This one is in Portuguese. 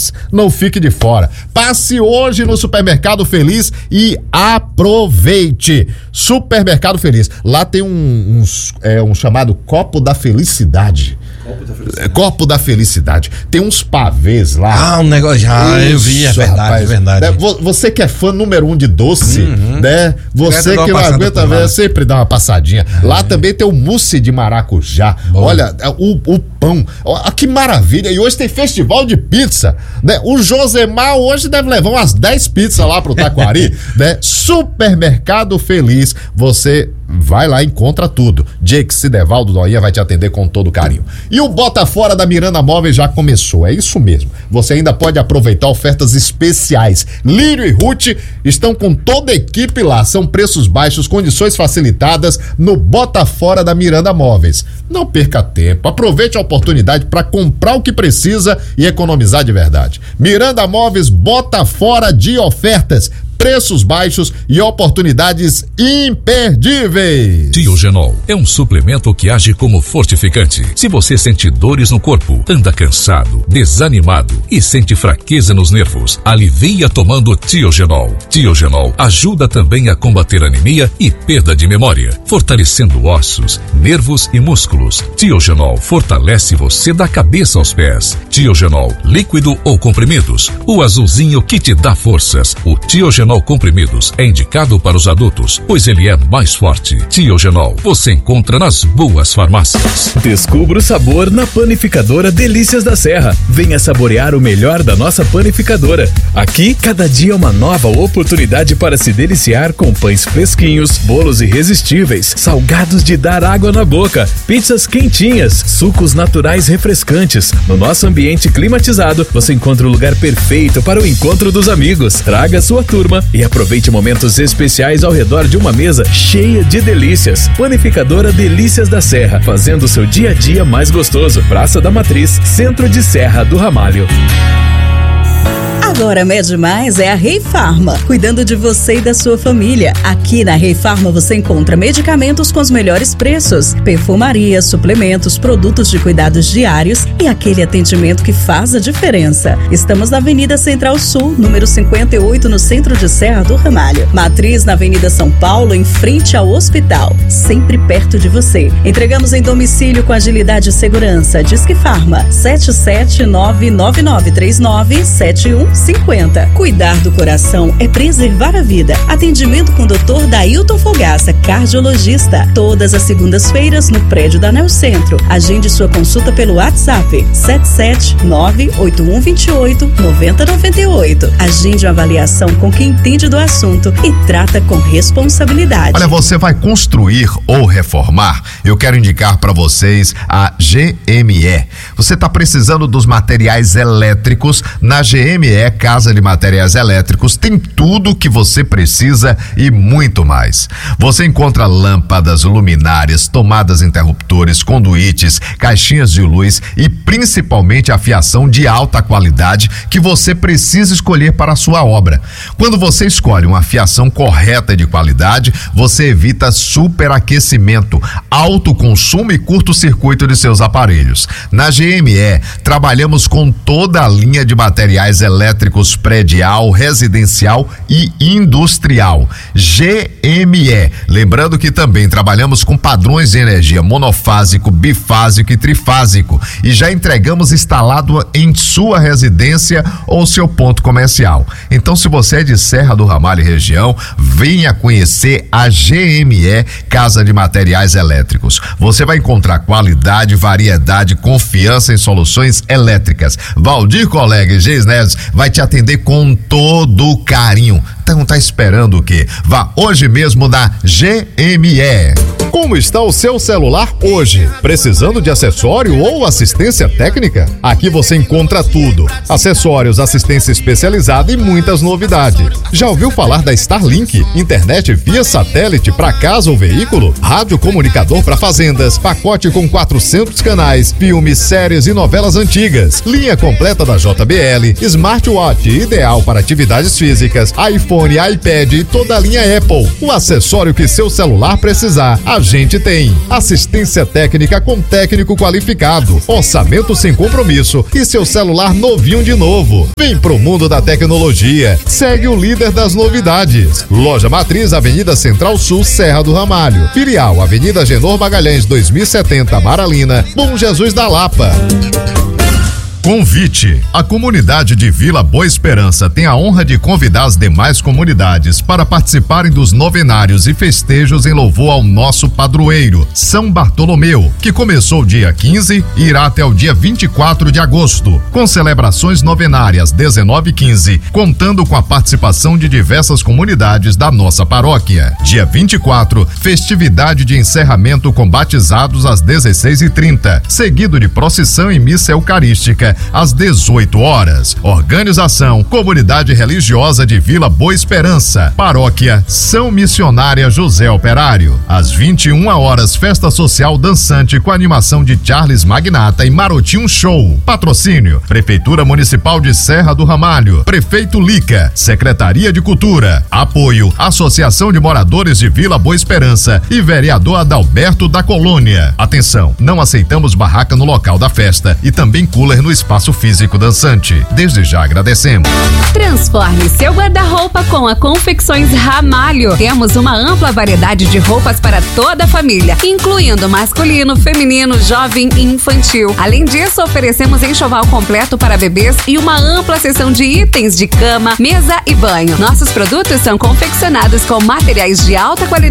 ofertas. Não fique de fora. Passe hoje no Supermercado Feliz e aproveite. Supermercado Feliz. Lá tem um chamado Copo da Felicidade. Copo da Felicidade. Tem uns pavês lá. Um negócio já, eu vi, é verdade, rapaz, é verdade. Você que é fã número 1 de doce, né? Você que não aguenta ver, sempre dá uma passadinha. Lá também tem o mousse de maracujá. Bom. Olha, o pão. Olha que maravilha. E hoje tem festival de pizza, né? O Josemar hoje deve levar umas 10 pizzas lá pro Taquari, né? Supermercado Feliz. Você vai lá e encontra tudo. Jake Sidevaldo Noia vai te atender com todo carinho. E o Bota Fora da Miranda Móveis já começou, é isso mesmo. Você ainda pode aproveitar ofertas especiais. Lírio e Ruth estão com toda a equipe lá. São preços baixos, condições facilitadas no Bota Fora da Miranda Móveis. Não perca tempo, aproveite a oportunidade para comprar o que precisa e economizar de verdade. Miranda Móveis bota fora de ofertas, preços baixos e oportunidades imperdíveis. Tiogenol é um suplemento que age como fortificante. Se você sente dores no corpo, anda cansado, desanimado e sente fraqueza nos nervos, alivia tomando Tiogenol. Tiogenol ajuda também a combater anemia e perda de memória, fortalecendo ossos, nervos e músculos. Tiogenol fortalece você da cabeça aos pés. Tiogenol, líquido ou comprimidos, o azulzinho que te dá forças. O Tiogenol comprimidos é indicado para os adultos, pois ele é mais forte. Tiogenol você encontra nas boas farmácias. Descubra o sabor na Panificadora Delícias da Serra. Venha saborear o melhor da nossa panificadora. Aqui, cada dia é uma nova oportunidade para se deliciar com pães fresquinhos, bolos irresistíveis, salgados de dar água na boca, pizzas quentinhas, sucos naturais refrescantes. No nosso ambiente climatizado, você encontra o lugar perfeito para o encontro dos amigos. Traga sua turma e aproveite momentos especiais ao redor de uma mesa cheia de delícias. Panificadora Delícias da Serra, fazendo o seu dia a dia mais gostoso. Praça da Matriz, Centro de Serra do Ramalho. Agora Mede Mais é a Rei Farma, cuidando de você e da sua família. Aqui na Rei Farma você encontra medicamentos com os melhores preços, perfumaria, suplementos, produtos de cuidados diários e aquele atendimento que faz a diferença. Estamos na Avenida Central Sul, número 58, no centro de Serra do Ramalho. Matriz na Avenida São Paulo, em frente ao hospital, sempre perto de você. Entregamos em domicílio com agilidade e segurança. Disque Farma 77999397150. Cuidar do coração é preservar a vida. Atendimento com o Dr. Dailton Fogaça, cardiologista. Todas as segundas-feiras no prédio da Neo Centro. Agende sua consulta pelo WhatsApp 77981289098. Agende uma avaliação com quem entende do assunto e trata com responsabilidade. Olha, você vai construir ou reformar? Eu quero indicar para vocês a GME. Você está precisando dos materiais elétricos? Na GME Casa de Materiais Elétricos tem tudo o que você precisa e muito mais. Você encontra lâmpadas, luminárias, tomadas interruptores, conduítes, caixinhas de luz e principalmente a fiação de alta qualidade que você precisa escolher para a sua obra. Quando você escolhe uma fiação correta e de qualidade, você evita superaquecimento, alto consumo e curto-circuito de seus aparelhos. Na GME, trabalhamos com toda a linha de materiais elétricos predial, residencial e industrial. GME. Lembrando que também trabalhamos com padrões de energia monofásico, bifásico e trifásico e já entregamos instalado em sua residência ou seu ponto comercial. Então, se você é de Serra do Ramalho e região, venha conhecer a GME Casa de Materiais Elétricos. Você vai encontrar qualidade, variedade, confiança em soluções elétricas. Valdir Colega e Geis Neves vai te atender com todo carinho. Então tá esperando o quê? Vá hoje mesmo na GME. Como está o seu celular hoje? Precisando de acessório ou assistência técnica? Aqui você encontra tudo: acessórios, assistência especializada e muitas novidades. Já ouviu falar da Starlink? Internet via satélite para casa ou veículo? Rádio comunicador para fazendas, pacote com 400 canais, filmes, séries e novelas antigas, linha completa da JBL, smartwatch ideal para atividades físicas, iPhone iPhone, iPad e toda a linha Apple. O acessório que seu celular precisar, a gente tem. Assistência técnica com técnico qualificado, orçamento sem compromisso e seu celular novinho de novo. Vem pro mundo da tecnologia. Segue o líder das novidades. Loja Matriz, Avenida Central Sul, Serra do Ramalho. Filial, Avenida Genor Magalhães 2070, Maralina, Bom Jesus da Lapa. Convite. A comunidade de Vila Boa Esperança tem a honra de convidar as demais comunidades para participarem dos novenários e festejos em louvor ao nosso padroeiro, São Bartolomeu, que começou dia 15 e irá até o dia 24 de agosto, com celebrações novenárias 19 e 15, contando com a participação de diversas comunidades da nossa paróquia. Dia 24, festividade de encerramento com batizados às 16h30, seguido de procissão e missa eucarística às 18 horas. Organização Comunidade Religiosa de Vila Boa Esperança. Paróquia São Missionária José Operário. Às 21 horas, festa social dançante com animação de Charles Magnata e Marotinho Show. Patrocínio: Prefeitura Municipal de Serra do Ramalho, Prefeito Lica, Secretaria de Cultura. Apoio: Associação de Moradores de Vila Boa Esperança e Vereador Adalberto da Colônia. Atenção, não aceitamos barraca no local da festa e também cooler no espaço físico dançante. Desde já agradecemos. Transforme seu guarda-roupa com a Confecções Ramalho. Temos uma ampla variedade de roupas para toda a família, incluindo masculino, feminino, jovem e infantil. Além disso, oferecemos enxoval completo para bebês e uma ampla seção de itens de cama, mesa e banho. Nossos produtos são confeccionados com materiais de alta qualidade